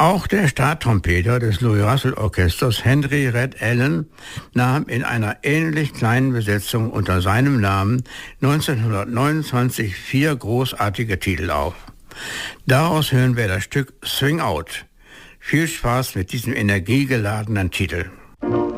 Auch der Starttrompeter des Louis Russell Orchesters, Henry Red Allen, nahm in einer ähnlich kleinen Besetzung unter seinem Namen 1929 4 großartige Titel auf. Daraus hören wir das Stück Swing Out. Viel Spaß mit diesem energiegeladenen Titel.